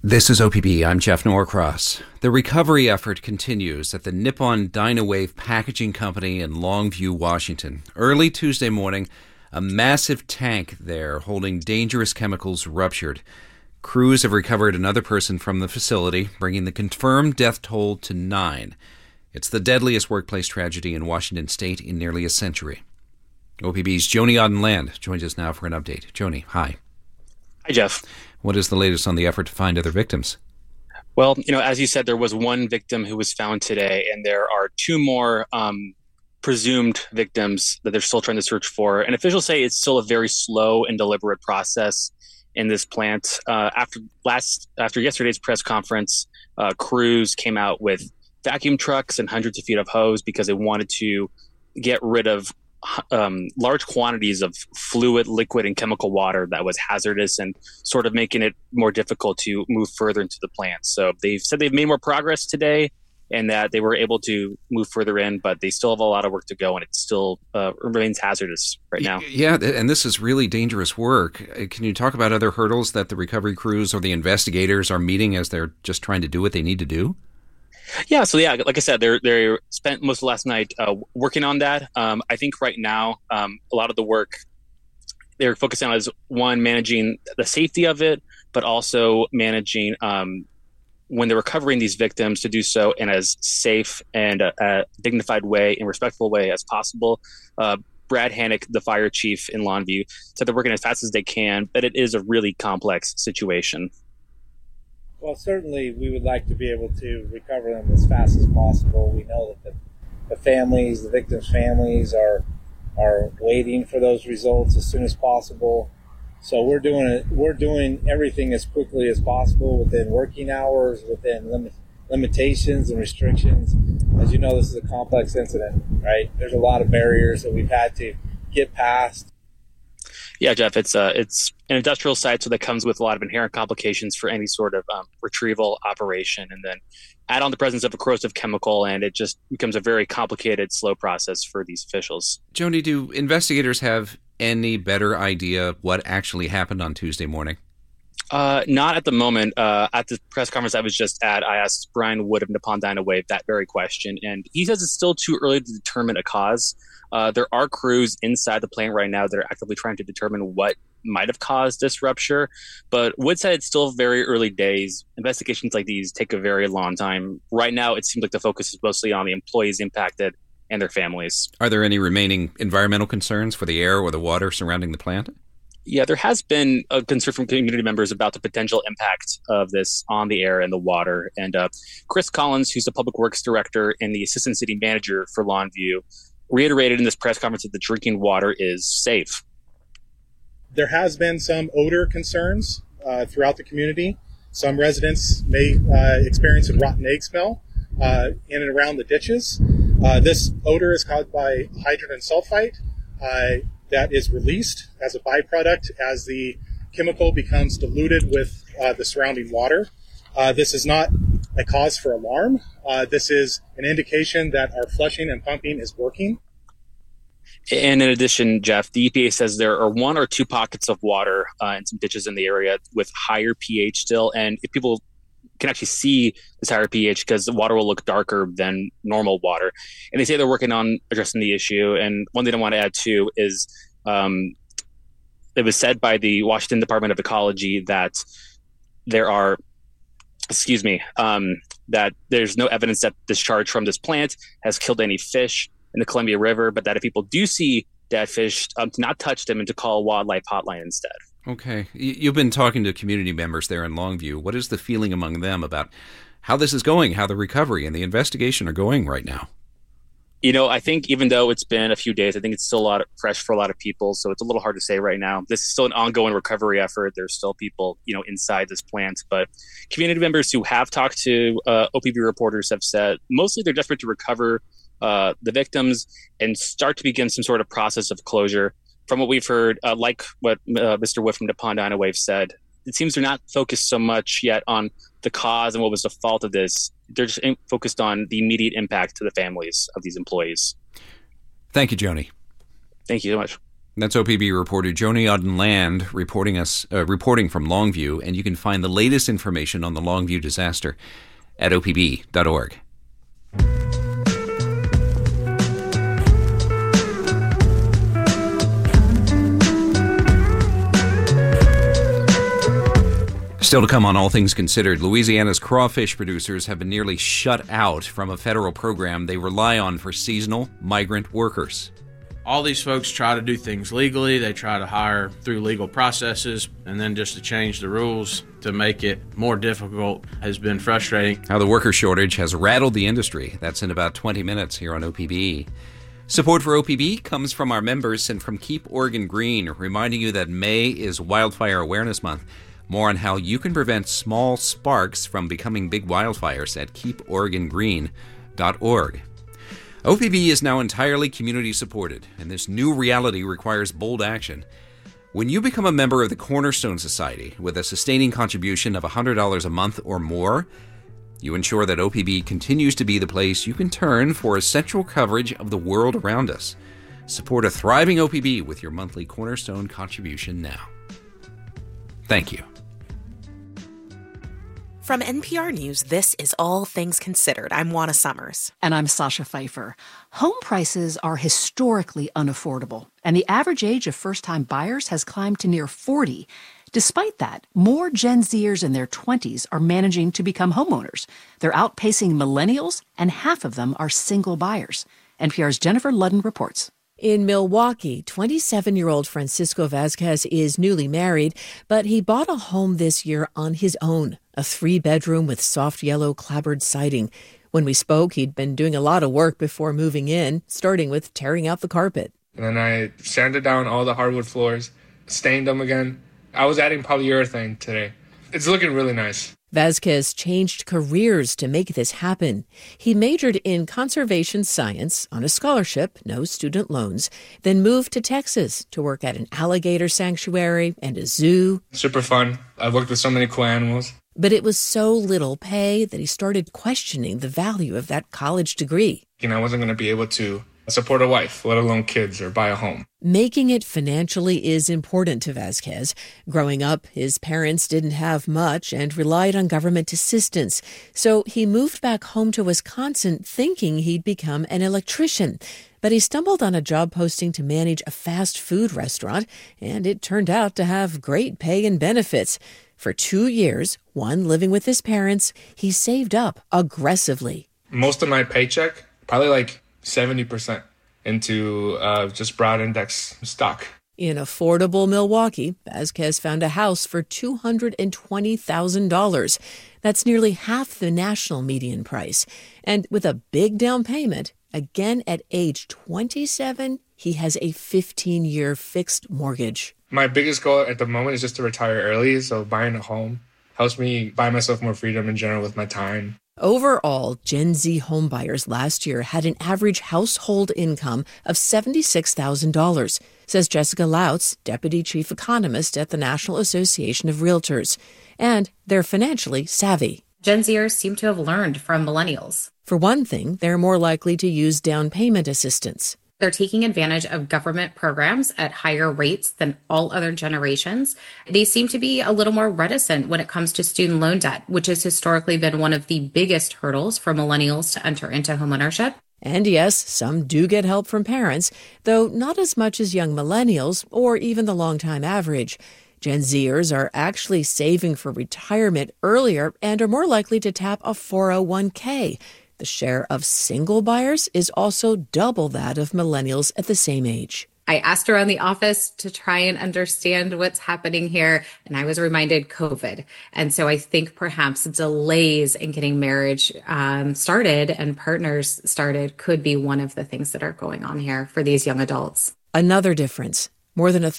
This is OPB. I'm Jeff Norcross. The recovery effort continues at the Nippon Dynawave Packaging Company in Longview, Washington. Early Tuesday morning, a massive tank there holding dangerous chemicals ruptured. Crews have recovered another person from the facility, bringing the confirmed death toll to 9. It's the deadliest workplace tragedy in Washington state in nearly a century. OPB's Joni Audenland joins us now for an update. Joni, hi. Hi, Jeff. What is the latest on the effort to find other victims? Well, as you said, there was one victim who was found today, and there are two more presumed victims that they're still trying to search for. And officials say it's still a very slow and deliberate process in this plant. After yesterday's press conference, crews came out with vacuum trucks and hundreds of feet of hose because they wanted to get rid of large quantities of fluid, liquid, and chemical water that was hazardous and sort of making it more difficult to move further into the plant. So they've said they've made more progress today and that they were able to move further in, but they still have a lot of work to go, and it still remains hazardous right now. Yeah, and this is really dangerous work. Can you talk about other hurdles that the recovery crews or the investigators are meeting as they're just trying to do what they need to do? Yeah, so like I said, they spent most of last night working on that. I think right now, a lot of the work they're focusing on is, one, managing the safety of it, but also managing when they're recovering these victims to do so in as safe and a dignified way and respectful way as possible. Brad Hannock, the fire chief in Longview, said they're working as fast as they can, but it is a really complex situation. Well, certainly we would like to be able to recover them as fast as possible. We know that the families, the victims' families are waiting for those results as soon as possible. So we're doing everything as quickly as possible within working hours, within limitations and restrictions. As you know, this is a complex incident, right? There's a lot of barriers that we've had to get past. Yeah, Jeff, it's an industrial site, so that comes with a lot of inherent complications for any sort of retrieval operation. And then add on the presence of a corrosive chemical, and it just becomes a very complicated, slow process for these officials. Joni, do investigators have any better idea what actually happened on Tuesday morning? Not at the moment. At the press conference I was just at, I asked Brian Wood of Nippon Dynawave that very question, and he says it's still too early to determine a cause. There are crews inside the plant right now that are actively trying to determine what might have caused this rupture, but Wood said it's still very early days. Investigations like these take a very long time. Right now, it seems like the focus is mostly on the employees impacted and their families. Are there any remaining environmental concerns for the air or the water surrounding the plant? Yeah, there has been a concern from community members about the potential impact of this on the air and the water. And Chris Collins, who's the public works director and the assistant city manager for Longview, reiterated in this press conference that the drinking water is safe. There has been some odor concerns throughout the community. Some residents may experience a rotten egg smell in and around the ditches. This odor is caused by hydrogen sulfide that is released as a byproduct as the chemical becomes diluted with the surrounding water. This is not a cause for alarm. This is an indication that our flushing and pumping is working. And in addition, Jeff, the EPA says there are 1 or 2 pockets of water in some ditches in the area with higher pH still. And if people can actually see this higher pH, because the water will look darker than normal water. And they say they're working on addressing the issue. And one thing I want to add too is it was said by the Washington Department of Ecology that that there's no evidence that discharge from this plant has killed any fish in the Columbia River, but that if people do see dead fish, to not touch them and to call a wildlife hotline instead. Okay. You've been talking to community members there in Longview. What is the feeling among them about how this is going, how the recovery and the investigation are going right now? I think even though it's been a few days, I think it's still fresh for a lot of people. So it's a little hard to say right now. This is still an ongoing recovery effort. There's still people, inside this plant. But community members who have talked to OPB reporters have said mostly they're desperate to recover the victims and start to begin some sort of process of closure. From what we've heard, like what Mr. Wood from Nippon Dynawave said, it seems they're not focused so much yet on the cause and what was the fault of this. They're just focused on the immediate impact to the families of these employees. Thank you, Joni. Thank you so much. That's OPB reporter Joni Auden-Land reporting from Longview, and you can find the latest information on the Longview disaster at opb.org. Still to come on All Things Considered, Louisiana's crawfish producers have been nearly shut out from a federal program they rely on for seasonal migrant workers. All these folks try to do things legally. They try to hire through legal processes, and then just to change the rules to make it more difficult has been frustrating. How the worker shortage has rattled the industry. That's in about 20 minutes here on OPB. Support for OPB comes from our members and from Keep Oregon Green, reminding you that May is Wildfire Awareness Month. More on how you can prevent small sparks from becoming big wildfires at keeporegongreen.org. OPB is now entirely community supported, and this new reality requires bold action. When you become a member of the Cornerstone Society with a sustaining contribution of $100 a month or more, you ensure that OPB continues to be the place you can turn for essential coverage of the world around us. Support a thriving OPB with your monthly Cornerstone contribution now. Thank you. From NPR News, this is All Things Considered. I'm Juana Summers. And I'm Sasha Pfeiffer. Home prices are historically unaffordable, and the average age of first-time buyers has climbed to near 40. Despite that, more Gen Zers in their 20s are managing to become homeowners. They're outpacing millennials, and half of them are single buyers. NPR's Jennifer Ludden reports. In Milwaukee, 27-year-old Francisco Vasquez is newly married, but he bought a home this year on his own, a 3-bedroom with soft yellow clapboard siding. When we spoke, he'd been doing a lot of work before moving in, starting with tearing out the carpet. And then I sanded down all the hardwood floors, stained them again. I was adding polyurethane today. It's looking really nice. Vasquez changed careers to make this happen. He majored in conservation science on a scholarship, no student loans, then moved to Texas to work at an alligator sanctuary and a zoo. Super fun. I've worked with so many cool animals. But it was so little pay that he started questioning the value of that college degree. I wasn't going to be able to support a wife, let alone kids, or buy a home. Making it financially is important to Vasquez. Growing up, his parents didn't have much and relied on government assistance. So he moved back home to Wisconsin thinking he'd become an electrician. But he stumbled on a job posting to manage a fast food restaurant, and it turned out to have great pay and benefits. For 2 years, one living with his parents, he saved up aggressively. Most of my paycheck, probably like 70%, into just broad index stock. In affordable Milwaukee, Vasquez found a house for $220,000. That's nearly half the national median price. And with a big down payment, again at age 27, he has a 15-year fixed mortgage. My biggest goal at the moment is just to retire early, so buying a home helps me buy myself more freedom in general with my time. Overall, Gen Z homebuyers last year had an average household income of $76,000, says Jessica Lautz, deputy chief economist at the National Association of Realtors. And they're financially savvy. Gen Zers seem to have learned from millennials. For one thing, they're more likely to use down payment assistance. They're taking advantage of government programs at higher rates than all other generations. They seem to be a little more reticent when it comes to student loan debt, which has historically been one of the biggest hurdles for millennials to enter into homeownership. And yes, some do get help from parents, though not as much as young millennials or even the longtime average. Gen Zers are actually saving for retirement earlier and are more likely to tap a 401k. The share of single buyers is also double that of millennials at the same age. I asked around the office to try and understand what's happening here, and I was reminded COVID. And so I think perhaps delays in getting marriage started and partners started could be one of the things that are going on here for these young adults. Another difference. More than a